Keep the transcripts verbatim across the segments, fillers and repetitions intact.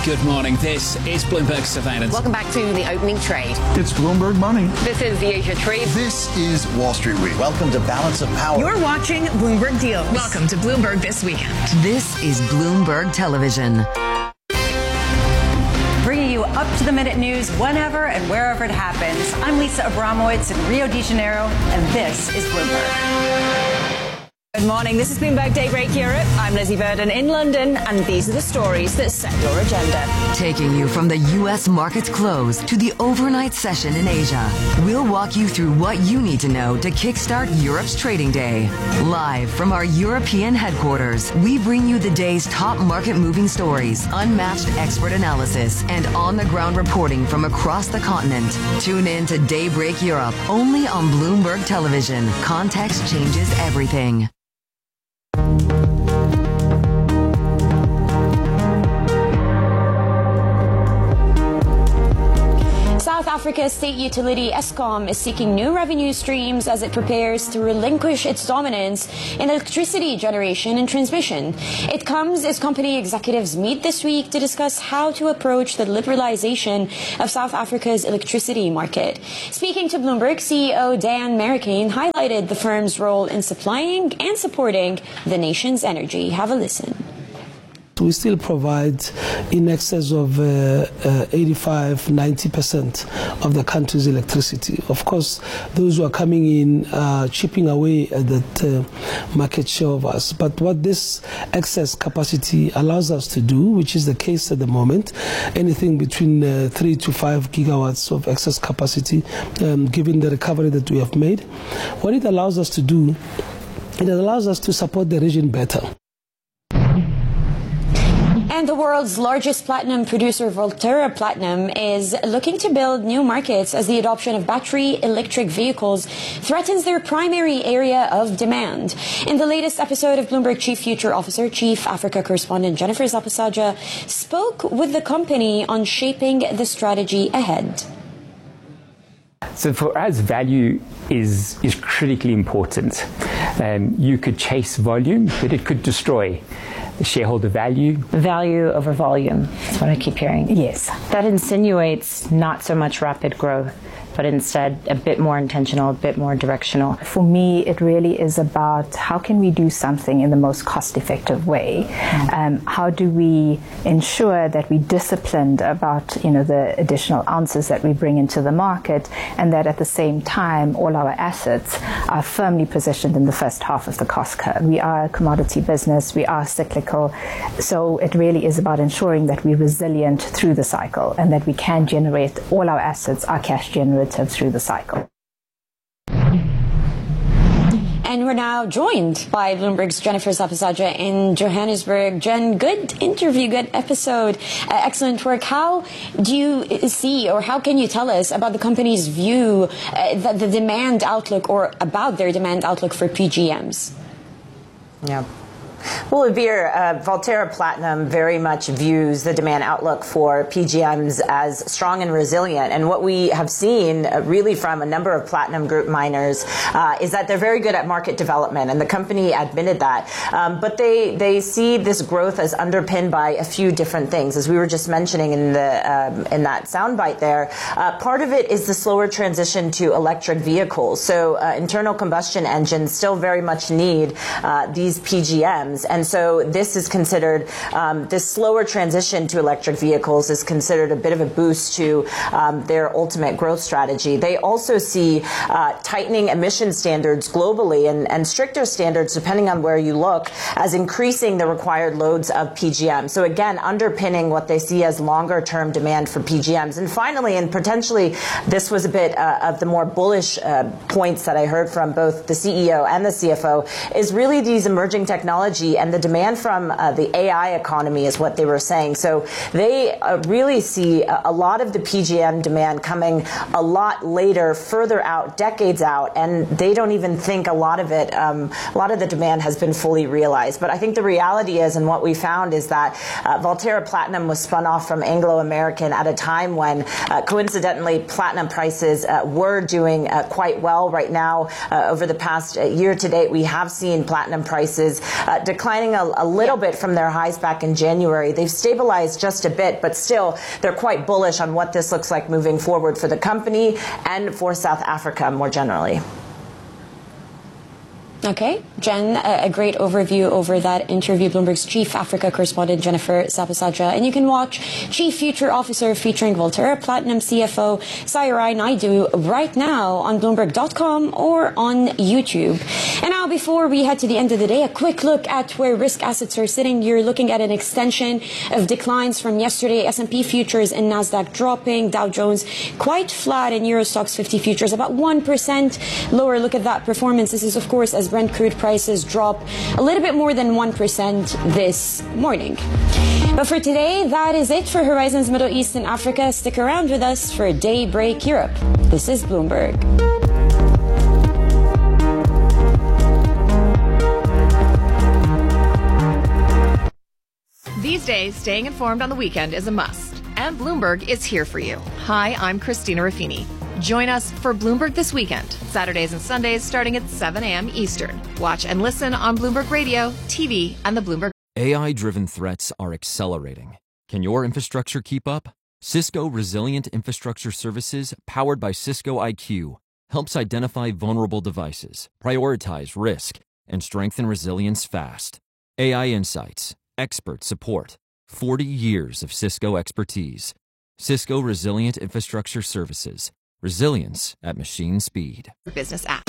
Good morning. This is Bloomberg Surveillance. Welcome back to the opening trade. It's Bloomberg Money. This is the Asia Trade. This is Wall Street Week. Welcome to Balance of Power. You're watching Bloomberg Deals. Welcome to Bloomberg This Weekend. This is Bloomberg Television. Bringing you up-to-the-minute news whenever and wherever it happens. I'm Lisa Abramowitz in Rio de Janeiro, and this is Bloomberg. Good morning. This is Bloomberg Daybreak Europe. I'm Lizzie Burden in London, and these are the stories that set your agenda. Taking you from the U S market's close to the overnight session in Asia, we'll walk you through what you need to know to kickstart Europe's trading day. Live from our European headquarters, we bring you the day's top market-moving stories, unmatched expert analysis, and on-the-ground reporting from across the continent. Tune in to Daybreak Europe, only on Bloomberg Television. Context changes everything. South Africa's state utility Eskom is seeking new revenue streams as it prepares to relinquish its dominance in electricity generation and transmission. It comes as company executives meet this week to discuss how to approach the liberalization of South Africa's electricity market. Speaking to Bloomberg, C E O Dan Marikane highlighted the firm's role in supplying and supporting the nation's energy. Have a listen. We still provide in excess of uh, uh, eighty-five, ninety percent of the country's electricity. Of course, those who are coming in are chipping away at that uh, market share of us. But what this excess capacity allows us to do, which is the case at the moment, anything between uh, three to five gigawatts of excess capacity, um, given the recovery that we have made, what it allows us to do, it allows us to support the region better. And the world's largest platinum producer, Valterra Platinum, is looking to build new markets as the adoption of battery electric vehicles threatens their primary area of demand. In the latest episode of Bloomberg Chief Future Officer, Chief Africa Correspondent Jennifer Zapasaja spoke with the company on shaping the strategy ahead. So for us, value is, is critically important. Um, you could chase volume, but it could destroy shareholder value. Value over volume. That's what I keep hearing. Yes. That insinuates not so much rapid growth, but instead a bit more intentional, a bit more directional. For me, it really is about how can we do something in the most cost-effective way? Mm-hmm. Um, how do we ensure that we're disciplined about, you know, the additional ounces that we bring into the market, and that at the same time, all our assets are firmly positioned in the first half of the cost curve. We are a commodity business. We are cyclical. So it really is about ensuring that we're resilient through the cycle and that we can generate all our assets, our cash generative through the cycle. And we're now joined by Bloomberg's Jennifer Zapasaja in Johannesburg. Jen, good interview, good episode, uh, excellent work. How do you see, or how can you tell us about the company's view, uh, the, the demand outlook, or about their demand outlook for P G Ms? Yeah. Well, Veer, uh, Valterra Platinum very much views the demand outlook for P G Ms as strong and resilient. And what we have seen uh, really from a number of platinum group miners uh, is that they're very good at market development, and the company admitted that. Um, but they, they see this growth as underpinned by a few different things. As we were just mentioning in, the, um, in that soundbite there, uh, part of it is the slower transition to electric vehicles. So uh, internal combustion engines still very much need uh, these P G Ms. And so this is considered, um, this slower transition to electric vehicles is considered a bit of a boost to um, their ultimate growth strategy. They also see uh, tightening emission standards globally and, and stricter standards, depending on where you look, as increasing the required loads of P G M. So again, underpinning what they see as longer-term demand for P G Ms. And finally, and potentially this was a bit uh, of the more bullish uh, points that I heard from both the C E O and the C F O, is really these emerging technologies and the demand from uh, the A I economy is what they were saying. So they uh, really see a, a lot of the P G M demand coming a lot later, further out, decades out, and they don't even think a lot of it, um, a lot of the demand has been fully realized. But I think the reality is, and what we found is that uh, Valterra Platinum was spun off from Anglo American at a time when, uh, coincidentally, platinum prices uh, were doing uh, quite well. Right now, uh, over the past uh, year to date, we have seen platinum prices uh, declining a, a little bit from their highs back in January. They've stabilized just a bit, but still they're quite bullish on what this looks like moving forward for the company and for South Africa more generally. Okay, Jen, a great overview over that interview. Bloomberg's chief Africa correspondent, Jennifer Sapasaja. And you can watch Chief Future Officer featuring Volterra Platinum C F O Sayarai Naidu right now on Bloomberg dot com or on YouTube. And now, before we head to the end of the day, a quick look at where risk assets are sitting. You're looking at an extension of declines from yesterday. S and P futures and NASDAQ dropping. Dow Jones quite flat, and Euro Stoxx fifty futures about one percent lower. Look at that performance. This is, of course, as Brent crude prices drop a little bit more than one percent this morning. But for today, that is it for Horizons Middle East and Africa. Stick around with us for Daybreak Europe. This is Bloomberg. These days, staying informed on the weekend is a must, and Bloomberg is here for you. Hi, I'm Christina Ruffini. Join us for Bloomberg This Weekend, Saturdays and Sundays starting at seven a.m. Eastern. Watch and listen on Bloomberg Radio, T V, and the Bloomberg. A I-driven threats are accelerating. Can your infrastructure keep up? Cisco Resilient Infrastructure Services, powered by Cisco I Q, helps identify vulnerable devices, prioritize risk, and strengthen resilience fast. A I Insights, expert support, forty years of Cisco expertise. Cisco Resilient Infrastructure Services. Resilience at machine speed. Business app.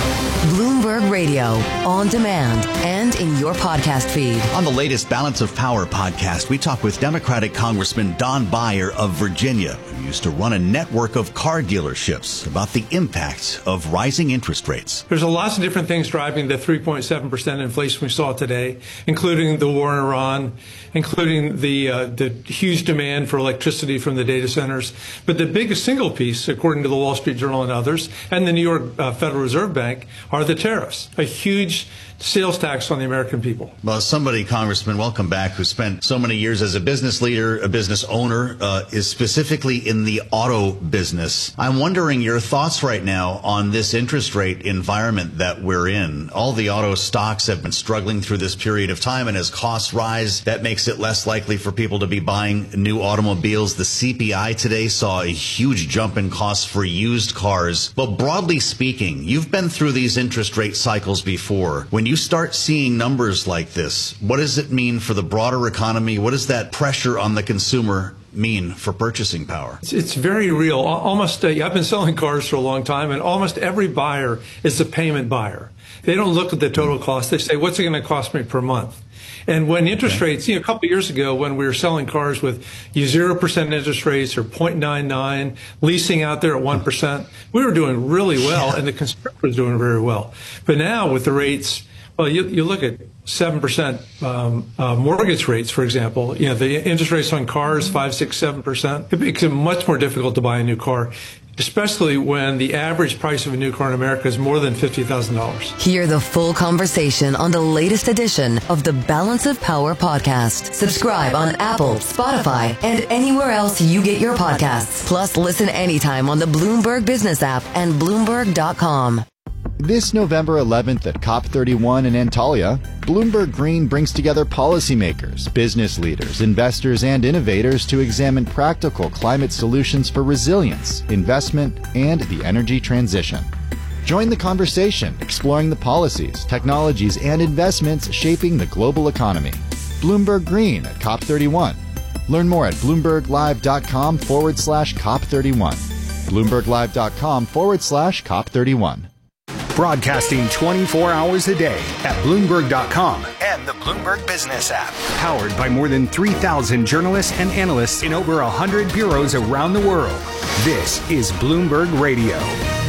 Bloomberg Radio, on demand and in your podcast feed. On the latest Balance of Power podcast, we talk with Democratic Congressman Don Beyer of Virginia, who used to run a network of car dealerships, about the impact of rising interest rates. There's a lots of different things driving the three point seven percent inflation we saw today, including the war in Iran, including the uh, the huge demand for electricity from the data centers. But the biggest single piece, according to the Wall Street Journal and others, and the New York uh, Federal Reserve Bank, are the tariffs, a huge sales tax on the American people. Well, somebody, Congressman, welcome back, who spent so many years as a business leader, a business owner, uh, is specifically in the auto business. I'm wondering your thoughts right now on this interest rate environment that we're in. All the auto stocks have been struggling through this period of time, and as costs rise, that makes it less likely for people to be buying new automobiles. The C P I today saw a huge jump in costs for used cars. But broadly speaking, you've been through these interest rate cycles before. When you start seeing numbers like this, what does it mean for the broader economy? What does that pressure on the consumer mean for purchasing power? It's, it's very real. Almost, uh, I've been selling cars for a long time, and almost every buyer is a payment buyer. They don't look at the total cost. They say, what's it going to cost me per month? And when interest okay. rates, you know, a couple of years ago when we were selling cars with zero percent interest rates or zero point nine nine, leasing out there at one percent, we were doing really well, and the consumer was doing very well. But now with the rates, well, you, you look at seven percent um, uh, mortgage rates, for example, you know, the interest rates on cars, five, six, seven percent. It makes it much more difficult to buy a new car, especially when the average price of a new car in America is more than fifty thousand dollars. Hear the full conversation on the latest edition of the Balance of Power podcast. Subscribe on Apple, Spotify, and anywhere else you get your podcasts. Plus, listen anytime on the Bloomberg Business app and Bloomberg dot com. This November eleventh at COP thirty-one in Antalya, Bloomberg Green brings together policymakers, business leaders, investors, and innovators to examine practical climate solutions for resilience, investment, and the energy transition. Join the conversation, exploring the policies, technologies, and investments shaping the global economy. Bloomberg Green at COP thirty-one. Learn more at bloomberglive.com forward slash COP31. bloomberglive.com forward slash COP31. Broadcasting twenty-four hours a day at Bloomberg dot com and the Bloomberg Business app. Powered by more than three thousand journalists and analysts in over one hundred bureaus around the world. This is Bloomberg Radio.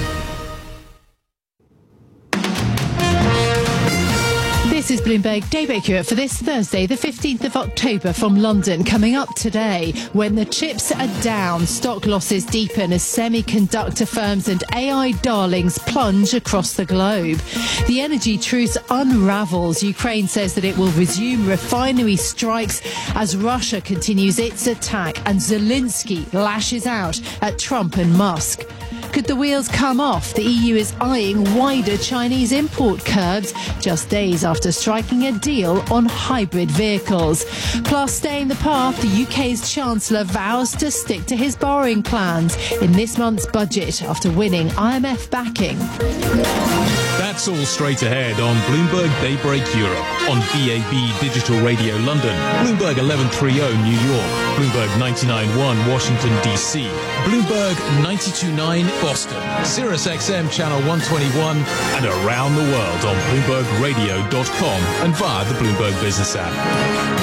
This is Bloomberg Daybreak Europe for this Thursday, the fifteenth of October from London. Coming up today, when the chips are down, stock losses deepen as semiconductor firms and A I darlings plunge across the globe. The energy truce unravels. Ukraine says that it will resume refinery strikes as Russia continues its attack, and Zelensky lashes out at Trump and Musk. Could the wheels come off? The E U is eyeing wider Chinese import curbs just days after striking a deal on hybrid vehicles. Plus, staying the path, the U K's Chancellor vows to stick to his borrowing plans in this month's budget after winning I M F backing. That's all straight ahead on Bloomberg Daybreak Europe, on B A B Digital Radio London, Bloomberg eleven thirty New York, Bloomberg ninety-nine point one Washington, D C, Bloomberg ninety-two point nine Boston, Sirius X M Channel one twenty-one, and around the world on Bloomberg Radio dot com and via the Bloomberg Business app.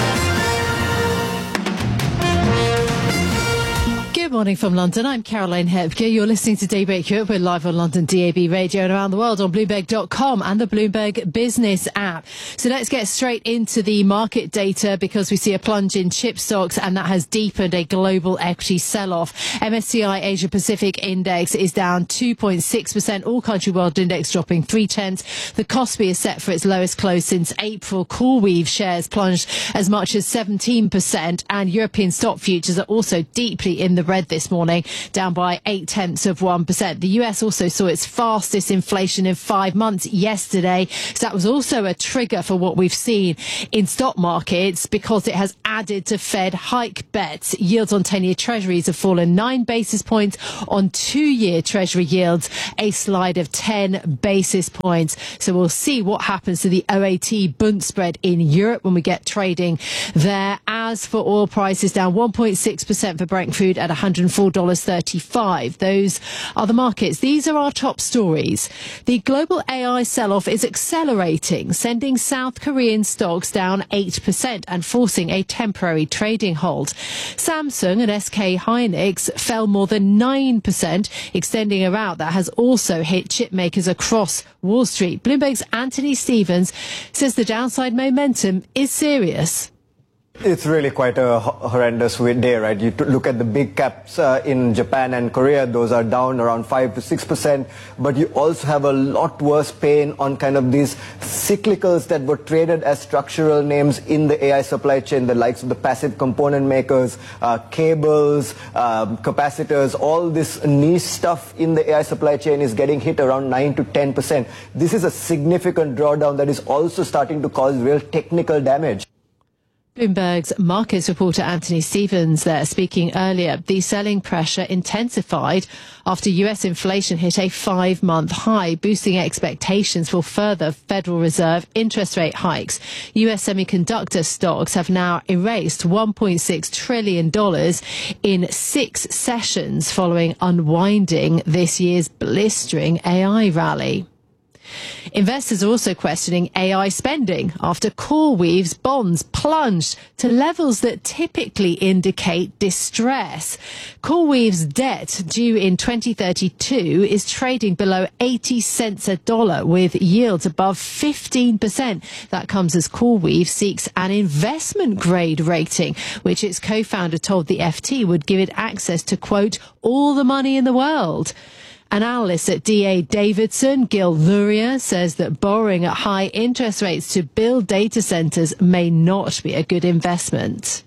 Good morning from London. I'm Caroline Hepke. You're listening to Daybreak Europe. We're live on London D A B Radio and around the world on Bloomberg dot com and the Bloomberg Business app. So let's get straight into the market data because we see a plunge in chip stocks and that has deepened a global equity sell-off. M S C I Asia Pacific Index is down two point six percent. All Country World Index dropping three tenths. The Kospi is set for its lowest close since April. CoreWeave shares plunged as much as seventeen percent and European stock futures are also deeply in the red this morning, down by eight tenths of one percent. The U S also saw its fastest inflation in five months yesterday. So that was also a trigger for what we've seen in stock markets because it has added to Fed hike bets. Yields on ten-year treasuries have fallen nine basis points on two-year treasury yields, a slide of ten basis points. So we'll see what happens to the O A T Bund spread in Europe when we get trading there. As for oil prices, down one point six percent for Brent crude at one hundred four dollars thirty-five. Those are the markets. These are our top stories. The global A I sell-off is accelerating, sending South Korean stocks down eight percent and forcing a temporary trading hold. Samsung and S K Hynix fell more than nine percent, extending a rout that has also hit chip makers across Wall Street. Bloomberg's Anthony Stevens says the downside momentum is serious. It's really quite a horrendous day, right? You look at the big caps uh, in Japan and Korea, those are down around five to six percent, but you also have a lot worse pain on kind of these cyclicals that were traded as structural names in the A I supply chain, the likes of the passive component makers, uh, cables, um, capacitors, all this niche stuff in the A I supply chain is getting hit around nine to ten percent. This is a significant drawdown that is also starting to cause real technical damage. Bloomberg's markets reporter Anthony Stevens there speaking earlier. The selling pressure intensified after U S inflation hit a five-month high, boosting expectations for further Federal Reserve interest rate hikes. U S semiconductor stocks have now erased one point six trillion dollars in six sessions following unwinding this year's blistering A I rally. Investors are also questioning A I spending after CoreWeave's bonds plunged to levels that typically indicate distress. CoreWeave's debt due in twenty thirty-two is trading below eighty cents a dollar with yields above fifteen percent. That comes as CoreWeave seeks an investment grade rating, which its co-founder told the F T would give it access to, quote, all the money in the world. An analyst at D A Davidson, Gil Luria, says that borrowing at high interest rates to build data centers may not be a good investment.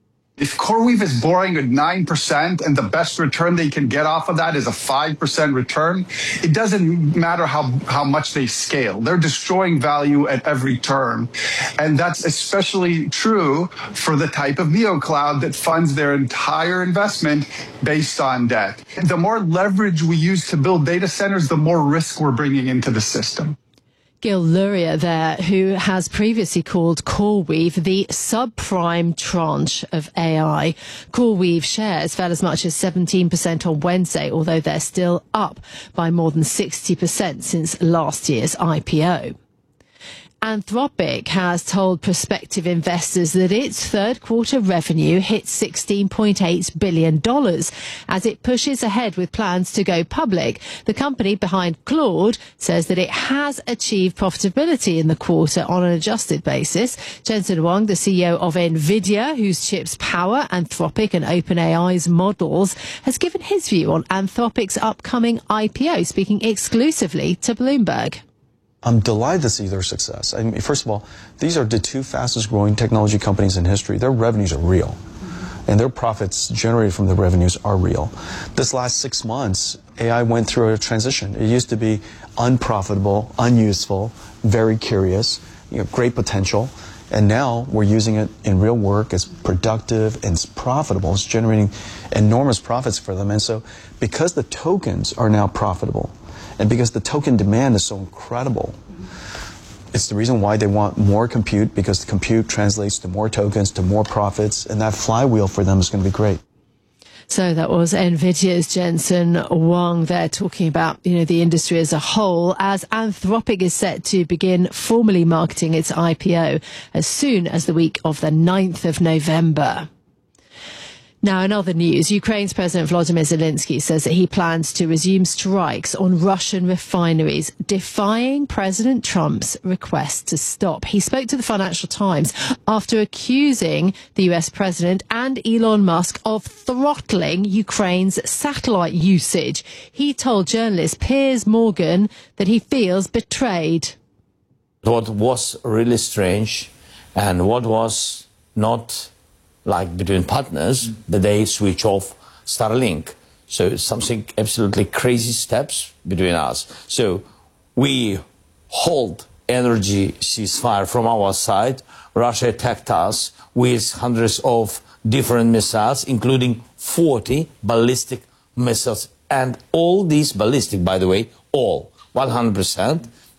If CoreWeave is borrowing at nine percent and the best return they can get off of that is a five percent return, it doesn't matter how, how much they scale. They're destroying value at every turn. And that's especially true for the type of neocloud that funds their entire investment based on debt. The more leverage we use to build data centers, the more risk we're bringing into the system. Gil Luria there, who has previously called CoreWeave the subprime tranche of A I. CoreWeave shares fell as much as seventeen percent on Wednesday, although they're still up by more than sixty percent since last year's I P O. Anthropic has told prospective investors that its third quarter revenue hit sixteen point eight billion dollars as it pushes ahead with plans to go public. The company behind Claude says that it has achieved profitability in the quarter on an adjusted basis. Jensen Huang, the C E O of NVIDIA, whose chips power Anthropic and OpenAI's models, has given his view on Anthropic's upcoming I P O, speaking exclusively to Bloomberg. I'm delighted to see their success. I mean, first of all, these are the two fastest growing technology companies in history. Their revenues are real. and their profits generated from the revenues are real. This last six months, A I went through a transition. It used to be unprofitable, unuseful, very curious, you know, great potential, and now we're using it in real work. It's productive and it's profitable. It's generating enormous profits for them. And so because the tokens are now profitable, and because the token demand is so incredible, it's the reason why they want more compute, because the compute translates to more tokens, to more profits, and that flywheel for them is going to be great. So that was NVIDIA's Jensen Huang there talking about, you know, the industry as a whole, as Anthropic is set to begin formally marketing its I P O as soon as the week of the ninth of November. Now, in other news, Ukraine's President Volodymyr Zelensky says that he plans to resume strikes on Russian refineries, defying President Trump's request to stop. He spoke to the Financial Times after accusing the U S president and Elon Musk of throttling Ukraine's satellite usage. He told journalist Piers Morgan that he feels betrayed. What was really strange and what was not like between partners, that they switch off Starlink. So it's something absolutely crazy steps between us. So we hold energy ceasefire from our side. Russia attacked us with hundreds of different missiles, including forty ballistic missiles. And all these ballistic, by the way, all one hundred percent